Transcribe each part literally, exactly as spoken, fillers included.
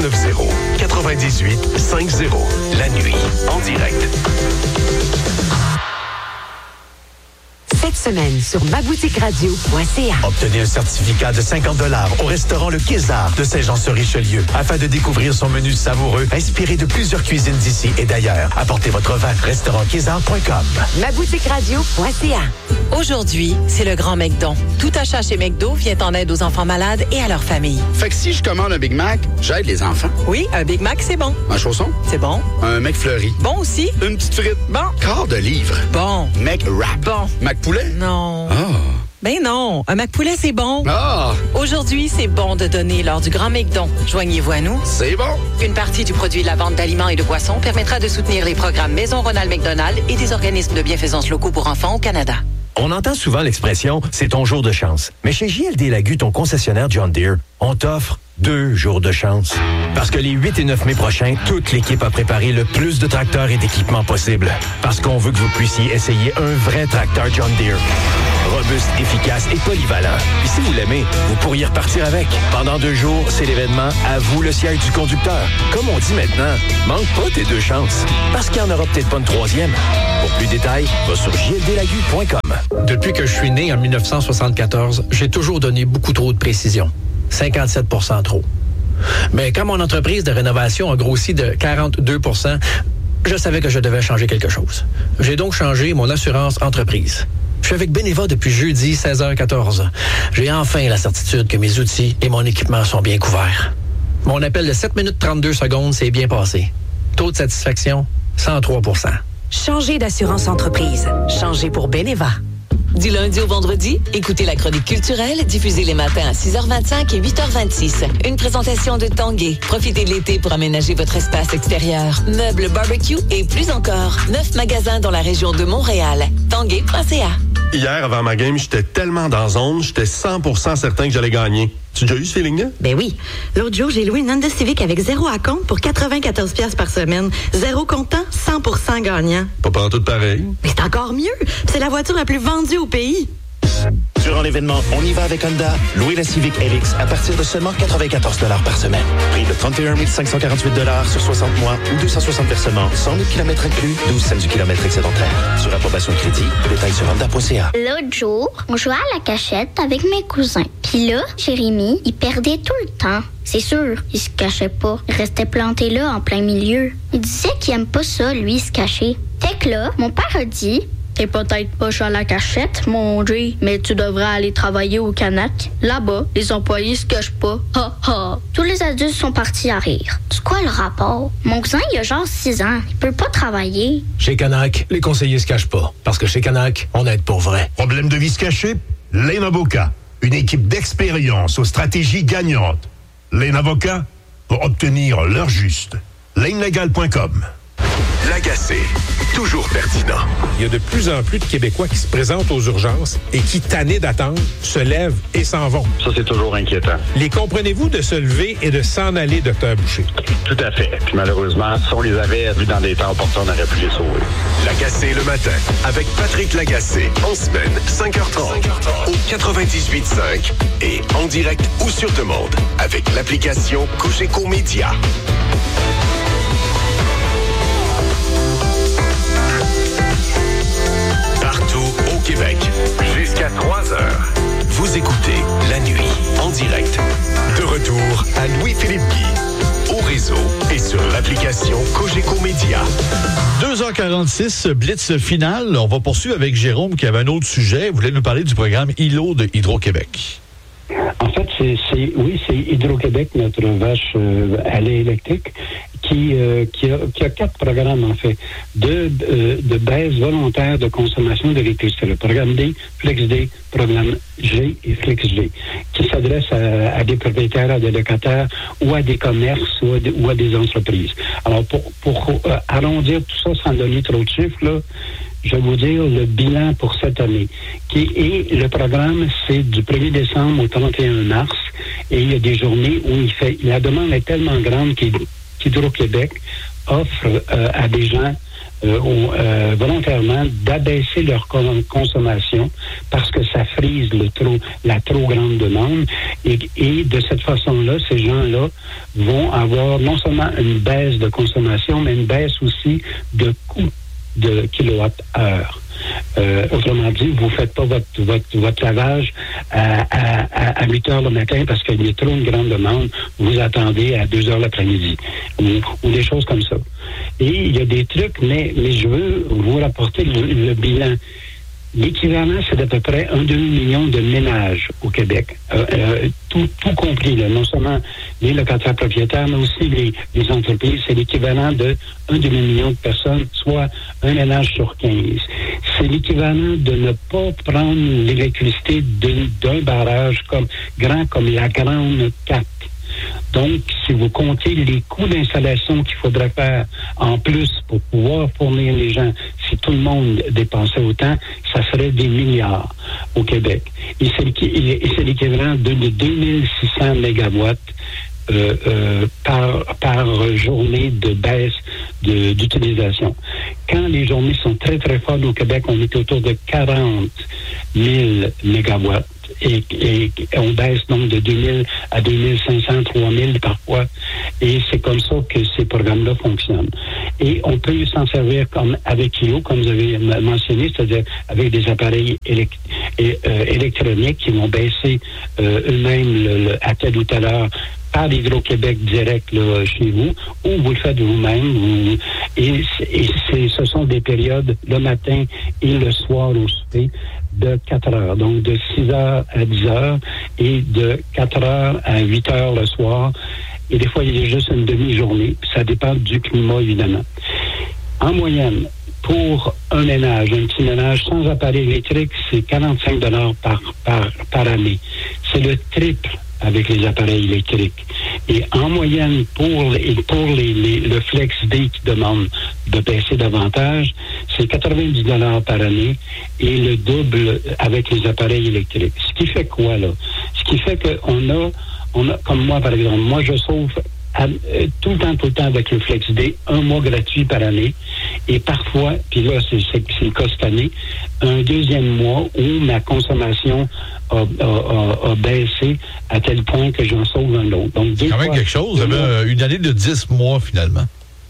neuf zéro quatre-vingt-dix-huit cinquante. La nuit, en direct. Cette semaine sur ma boutique radio point c a. Obtenez un certificat de cinquante dollars au restaurant Le Kézard de Saint-Jean-sur-Richelieu afin de découvrir son menu savoureux inspiré de plusieurs cuisines d'ici et d'ailleurs. Apportez votre vin. restaurant kézard point com. ma boutique radio point c a. Aujourd'hui, c'est le grand McDon. Tout achat chez McDo vient en aide aux enfants malades et à leur famille. Fait que si je commande un Big Mac, j'aide les enfants. Oui, un Big Mac, c'est bon. Un chausson? C'est bon. Un McFlurry? Bon aussi. Une petite frite? Bon. Quart de livre? Bon. McWrap? Bon. McPoulet? Non. Ah. Ben non, un McPoulet, c'est bon. Ah! Aujourd'hui, c'est bon de donner lors du Grand McDon. Joignez-vous à nous. C'est bon. Une partie du produit de la vente d'aliments et de boissons permettra de soutenir les programmes Maison Ronald McDonald et des organismes de bienfaisance locaux pour enfants au Canada. On entend souvent l'expression « c'est ton jour de chance ». Mais chez J L D Lagu, ton concessionnaire John Deere, on t'offre deux jours de chance. Parce que les huit et neuf mai prochains, toute l'équipe a préparé le plus de tracteurs et d'équipements possible. Parce qu'on veut que vous puissiez essayer un vrai tracteur John Deere. Robuste, efficace et polyvalent. Puis si vous l'aimez, vous pourriez repartir avec. Pendant deux jours, c'est l'événement « À vous le siège du conducteur ». Comme on dit maintenant, manque pas tes deux chances. Parce qu'il n'y en aura peut-être pas une troisième. Pour plus de détails, va sur j l d lagu point com. Depuis que je suis né en dix-neuf cent soixante-quatorze, j'ai toujours donné beaucoup trop de précision. cinquante-sept pour cent trop. Mais quand mon entreprise de rénovation a grossi de quarante-deux pour cent, je savais que je devais changer quelque chose. J'ai donc changé mon assurance entreprise. Je suis avec Beneva depuis jeudi, seize heures quatorze. J'ai enfin la certitude que mes outils et mon équipement sont bien couverts. Mon appel de sept minutes trente-deux secondes s'est bien passé. Taux de satisfaction, cent trois pour cent. Changez d'assurance entreprise. Changez pour Beneva. Du lundi au vendredi, écoutez la chronique culturelle diffusée les matins à six heures vingt-cinq et huit heures vingt-six. Une présentation de Tanguay. Profitez de l'été pour aménager votre espace extérieur. Meubles, barbecue et plus encore. Neuf magasins dans la région de Montréal. Tanguay point c a. Hier, avant ma game, j'étais tellement dans zone, j'étais cent pour cent certain que j'allais gagner. Tu as déjà eu ce feeling-là? Ben oui. L'autre jour, j'ai loué une Honda Civic avec zéro à compte pour quatre-vingt-quatorze piastres par semaine. Zéro comptant, cent pour cent gagnant. Pas pantoute pareil. Mais c'est encore mieux. C'est la voiture la plus vendue au pays. Durant l'événement On y va avec Honda, louez la Civic R X à partir de seulement quatre-vingt-quatorze dollars par semaine. Prix de trente et un mille cinq cent quarante-huit dollars sur soixante mois ou deux cent soixante versements, cent mille kilomètres inclus, douze cents du kilomètre excédentaire. Sur approbation de crédit, détails sur honda point c a. L'autre jour, on jouait à la cachette avec mes cousins. Puis là, Jérémy, il perdait tout le temps. C'est sûr, il se cachait pas. Il restait planté là, en plein milieu. Il disait qu'il aime pas ça, lui, se cacher. Fait que là, mon père a dit... T'es peut-être pas à la cachette, mon Jay, mais tu devrais aller travailler au Canac. Là-bas, les employés se cachent pas. Ha ha. Tous les adultes sont partis à rire. C'est quoi le rapport? Mon cousin, il a genre six ans. Il peut pas travailler. Chez Canac, les conseillers se cachent pas. Parce que chez Canac, on aide pour vrai. Problème de vie se cacher? Lane Avocat. Une équipe d'expérience aux stratégies gagnantes. Lane Avocat pour obtenir l'heure juste. lane legal point com. L'Agacé, toujours pertinent. Il y a de plus en plus de Québécois qui se présentent aux urgences et qui, tannés d'attendre, se lèvent et s'en vont. Ça, c'est toujours inquiétant. Les comprenez-vous de se lever et de s'en aller, docteur Boucher? Tout à fait. Puis malheureusement, si on les avait vus dans des temps opportuns, on aurait pu les sauver. L'Agacé le matin, avec Patrick Lagacé, en semaine, cinq heures trente, au quatre-vingt-dix-huit cinq et en direct ou sur demande, avec l'application Cogeco Média. Au Québec, jusqu'à trois heures. Vous écoutez La Nuit, en direct. De retour à Louis-Philippe Guy, au réseau et sur l'application Cogeco Média. deux heures quarante-six, Blitz final. On va poursuivre avec Jérôme qui avait un autre sujet. Vous voulez nous parler du programme I L O de Hydro-Québec. En fait, c'est, c'est oui, c'est Hydro-Québec, notre vache euh, à lait électrique, qui, euh, qui, a, qui a quatre programmes, en fait, de, euh, de baisse volontaire de consommation d'électricité. Le programme D, FlexD, programme G et FlexG, qui s'adresse à, à des propriétaires, à des locataires, ou à des commerces, ou à des, ou à des entreprises. Alors, pour, pour euh, arrondir tout ça sans donner trop de chiffres, là, je vais vous dire le bilan pour cette année. Qui est, le programme, c'est du premier décembre au trente et un mars. Et il y a des journées où il fait, la demande est tellement grande qu'Hydro-Québec offre euh, à des gens euh, ont, euh, volontairement d'abaisser leur con- consommation parce que ça frise le trop, la trop grande demande. Et, et de cette façon-là, ces gens-là vont avoir non seulement une baisse de consommation, mais une baisse aussi de coût de kilowatt-heure. Euh, autrement dit, vous ne faites pas votre, votre, votre lavage à, à, à huit heures le matin parce qu'il y a trop une grande demande. Vous attendez à deux heures l'après-midi ou, ou des choses comme ça. Et il y a des trucs, mais, mais je veux vous rapporter le, le bilan. L'équivalent, c'est d'à peu près un demi-million de ménages au Québec. Euh, euh, tout, tout compris, là, non seulement les locataires propriétaires, mais aussi les, les entreprises. C'est l'équivalent de un demi-million de personnes, soit un ménage sur quinze. C'est l'équivalent de ne pas prendre l'électricité d'un, d'un barrage comme, grand comme la Grande quatre. Donc, si vous comptez les coûts d'installation qu'il faudrait faire en plus pour pouvoir fournir les gens, si tout le monde dépensait autant, ça serait des milliards au Québec. Et c'est, et c'est l'équivalent de, de deux mille six cents mégawatts euh, euh, par, par journée de baisse de, d'utilisation. Quand les journées sont très, très fortes au Québec, on est autour de quarante mille mégawatts. Et, et on baisse donc de deux mille à deux mille cinq cents, trois mille parfois. Et c'est comme ça que ces programmes-là fonctionnent. Et on peut s'en servir comme avec I O, comme vous avez mentionné, c'est-à-dire avec des appareils élect- et, euh, électroniques qui vont baisser euh, eux-mêmes le, le, à telle ou telle heure par Hydro-Québec direct là, chez vous, ou vous le faites vous-même. Vous, et et c'est, ce sont des périodes le matin et le soir au souper de quatre heures. Donc de six heures à dix heures et de quatre heures à huit heures le soir. Et des fois, il y a juste une demi-journée. Ça dépend du climat, évidemment. En moyenne, pour un ménage, un petit ménage sans appareil électrique, c'est quarante-cinq dollars par, par, par année. C'est le triple avec les appareils électriques. Et en moyenne, pour, les, pour les, les, le Flex-D qui demande de baisser davantage, c'est quatre-vingt-dix dollars par année et le double avec les appareils électriques. Ce qui fait quoi, là? Ce qui fait qu'on a, on a, comme moi, par exemple, moi, je sauve à, euh, tout le temps, tout le temps avec le Flex-D, un mois gratuit par année. Et parfois, puis là, c'est, c'est, c'est le cas cette année, un deuxième mois où ma consommation a, a, a, a baissé à tel point que j'en sauve un autre. Donc, deux c'est quand même fois, quelque chose. Vous avez une année de dix mois, finalement.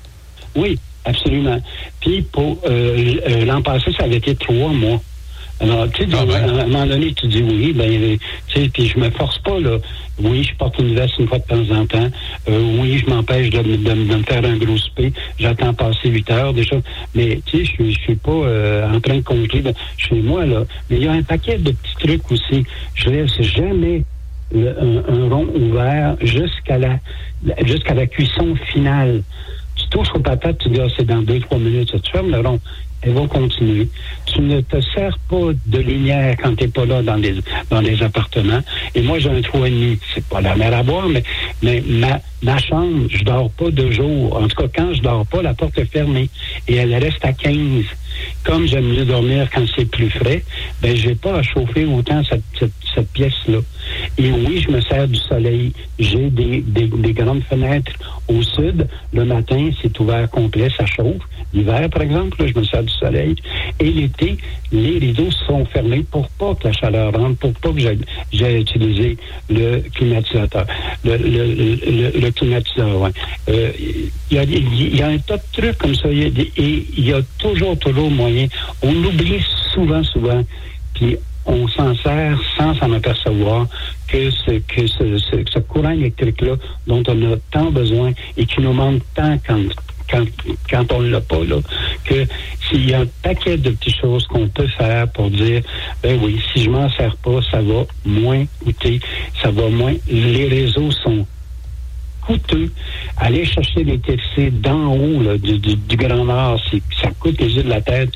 Oui, absolument. Puis, pour euh, euh, l'an passé, ça avait été trois mois. Alors, tu sais, ah ben. à un moment donné, tu dis oui, ben, tu sais, puis je me force pas, là. Oui, je porte une veste une fois de temps en temps. Euh, oui, je m'empêche de, de, de me faire un gros souper. J'attends passer huit heures, déjà. Mais, tu sais, je, je suis pas euh, en train de compter de, chez moi, là. Mais il y a un paquet de petits trucs aussi. Je laisse jamais le, un, un rond ouvert jusqu'à la, jusqu'à la cuisson finale. Tu touches aux patates, tu dis, ah, c'est dans deux, trois minutes, ça, tu fermes le rond. Elle va continuer. Tu ne te sers pas de lumière quand tu n'es pas là dans les, dans les appartements. Et moi, j'ai un trois et demi. C'est pas la mer à boire, mais, mais ma, ma chambre, je dors pas de jour. En tout cas, quand je dors pas, la porte est fermée. Et elle reste à quinze. Comme j'aime mieux dormir quand c'est plus frais, ben, j'ai pas à chauffer autant cette, cette, cette pièce-là. Et oui, je me sers du soleil. J'ai des, des, des grandes fenêtres au sud. Le matin, c'est ouvert complet, ça chauffe. L'hiver, par exemple, là, je me sers du soleil. Et l'été, les rideaux sont fermés pour pas que la chaleur rentre, pour pas que j'ai, j'ai utilisé le climatisateur. Le, le, le, le climatiseur, ouais. Euh, il y a, il y a un tas de trucs comme ça. Il y a des, et il y a toujours, toujours moyen. On oublie souvent, souvent, puis on s'en sert sans s'en apercevoir que ce, que ce, ce, ce courant électrique-là dont on a tant besoin et qui nous manque tant quand Quand, quand on ne l'a pas, là, que s'il y a un paquet de petites choses qu'on peut faire pour dire, ben oui, si je m'en sers pas, ça va moins coûter, ça va moins, les réseaux sont coûteux. Aller chercher les T F C d'en haut, là, du, du, du Grand Nord, c'est, ça coûte les yeux de la tête,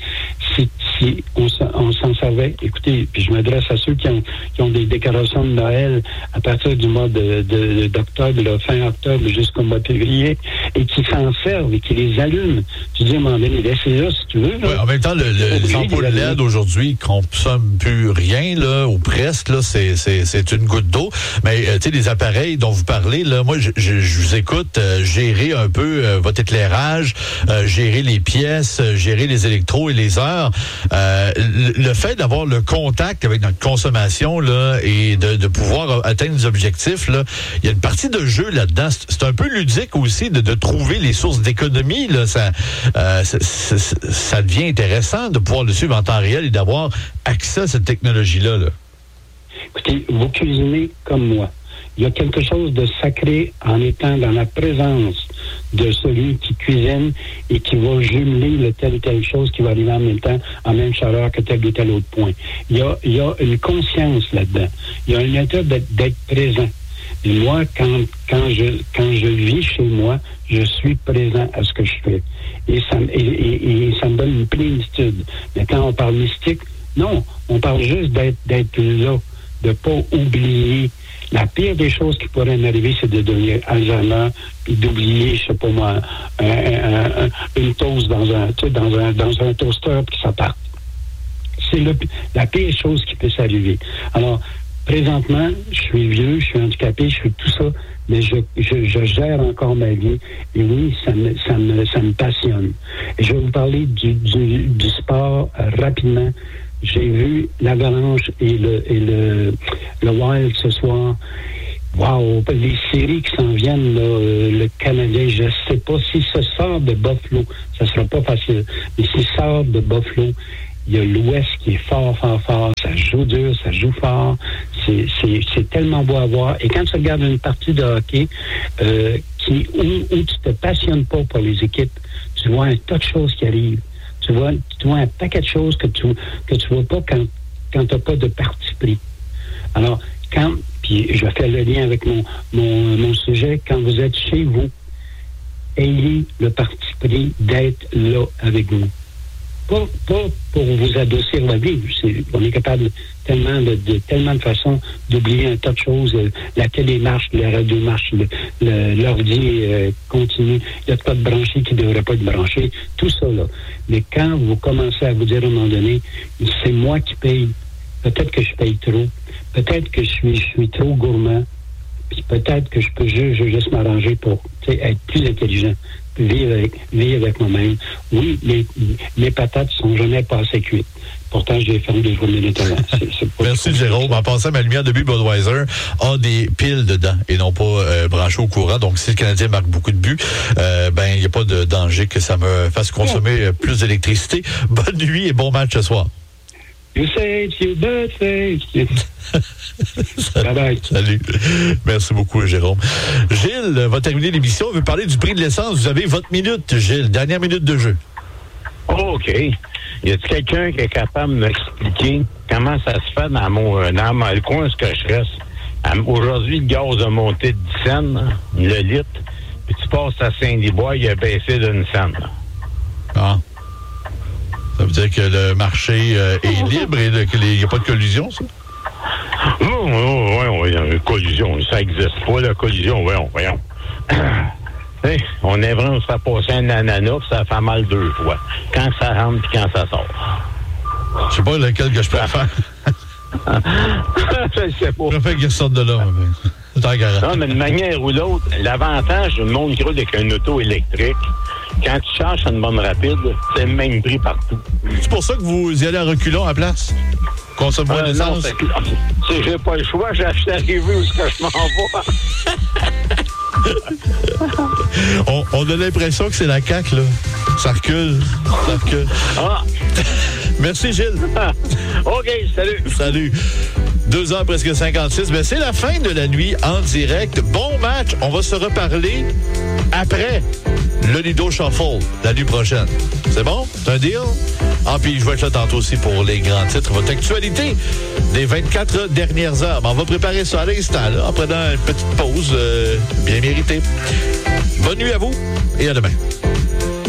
si, si on, on s'en servait, écoutez, puis je m'adresse à ceux qui ont, qui ont des décorations de Noël à partir du mois de, de, d'octobre, là, fin octobre jusqu'au mois de février, et qui s'en servent et qui les allument. Tu dis, à un moment donné, laissez-là si tu veux. Là. Ouais, en même temps, le, le, les ampoules L E D aujourd'hui consomment plus rien, là, ou presque, là, c'est, c'est, c'est une goutte d'eau. Mais, euh, tu sais, les appareils dont vous parlez, là, moi, je, je, je vous écoute euh, gérer un peu euh, votre éclairage, euh, gérer les pièces, euh, gérer les électros et les heures. Euh, le, le fait d'avoir le contact avec notre consommation, là, et de, de pouvoir atteindre des objectifs, là, il y a une partie de jeu là-dedans. C'est, c'est un peu ludique aussi de, de trouver les sources d'économie, là. Ça, euh, ça, ça, ça devient intéressant de pouvoir le suivre en temps réel et d'avoir accès à cette technologie-là, là. Écoutez, vous cuisinez comme moi. Il y a quelque chose de sacré en étant dans la présence de celui qui cuisine et qui va jumeler le telle ou telle chose qui va arriver en même temps, en même chaleur que tel ou tel autre point. Il y a, il y a une conscience là-dedans. Il y a un état d'être, d'être présent. Et moi, quand, quand, je, quand je vis chez moi, je suis présent à ce que je fais. Et ça, et, et, et ça me donne une plénitude. Mais quand on parle mystique, non, on parle juste d'être, d'être là, de ne pas oublier. La pire des choses qui pourraient m'arriver, c'est de devenir Alzheimer, puis d'oublier, je sais pas moi, un, un, un, une toast dans un, tu sais, dans un, dans un toaster, puis ça part. C'est le, la pire chose qui peut s'arriver. Alors, présentement, je suis vieux, je suis handicapé, je suis tout ça, mais je, je, je gère encore ma vie. Et oui, ça me, ça me, ça me passionne. Et je vais vous parler du, du, du sport euh, rapidement. J'ai vu l'Avalanche et le, et le, le Wild ce soir. Wow! Les séries qui s'en viennent, là, le Canadien, je sais pas. Si ça sort de Buffalo, ça sera pas facile. Mais s'il sort de Buffalo, il y a l'Ouest qui est fort, fort, fort. Ça joue dur, ça joue fort. C'est, c'est, c'est tellement beau à voir. Et quand tu regardes une partie de hockey euh, qui, où, où tu te passionnes pas pour les équipes, tu vois un tas de choses qui arrivent. Tu vois, tu vois un paquet de choses que tu que tu vois pas quand, quand tu n'as pas de parti pris. Alors, quand, puis je vais faire le lien avec mon, mon, mon sujet, quand vous êtes chez vous, ayez le parti pris d'être là avec nous. Pas, pas pour vous adoucir la vie. C'est, on est capable tellement de, de tellement de façons d'oublier un tas de choses. La télé marche, la radio marche, le, le, l'ordi euh, continue. Il y a pas de branché qui ne devrait pas être branché. Tout ça, là. Mais quand vous commencez à vous dire à un moment donné, c'est moi qui paye. Peut-être que je paye trop. Peut-être que je suis, je suis trop gourmand. Puis peut-être que je peux juste, je juste m'arranger pour être plus intelligent. Vivre avec, vivre avec moi-même. Oui, les, les patates sont jamais passées cuites. Pourtant, j'ai fait des journées d'étalon. Merci, Jérôme. En passant, ma lumière de but Budweiser a des piles dedans et non pas euh, branchées au courant. Donc, si le Canadien marque beaucoup de buts, euh, ben, il n'y a pas de danger que ça me fasse consommer euh, plus d'électricité. Bonne nuit et bon match ce soir. You say it's your birthday. Bye bye. Salut. Merci beaucoup, Jérôme. Gilles va terminer l'émission. On veut parler du prix de l'essence. Vous avez votre minute, Gilles. Dernière minute de jeu. Oh, OK. Y a-t-il quelqu'un qui est capable de m'expliquer comment ça se fait dans mon dans le coin où je reste? Aujourd'hui, le gaz a monté de dix cents, le litre, puis tu passes à Saint-Libois, il a baissé d'une cent. Ah. Ça veut dire que le marché euh, est libre et qu'il n'y a pas de collusion, ça? Non, non, voyons, collusion, ça n'existe pas, la collusion, voyons, voyons. Hey, on est vraiment, on se fait passer un ananas, puis ça fait mal deux fois. Quand ça rentre, puis quand ça sort. Je sais pas lequel que je préfère. Je ne sais pas. Je préfère qu'il sorte de là. Mais... non, mais de manière ou l'autre, l'avantage du monde qui roule avec un auto électrique, quand tu charges à une bonne rapide, c'est le même prix partout. C'est pour ça que vous y allez à reculons à la place? Consomme moins euh, d'essence? Non, c'est que j'ai pas le choix, j'ai acheté arrivé où est-ce que je m'en vais. on, on a l'impression que c'est la C A Q, là. Ça recule. Ça recule. Ah. Merci, Gilles. OK, salut. Salut. deux heures presque cinquante-six. Ben, c'est la fin de la nuit en direct. Bon match. On va se reparler après le Lido Shuffle la nuit prochaine. C'est bon? C'est un deal? Ah, puis je vais être là tantôt aussi pour les grands titres. Votre actualité des vingt-quatre dernières heures. Ben, on va préparer ça à l'instant, là, en prenant une petite pause euh, bien méritée. Bonne nuit à vous et à demain.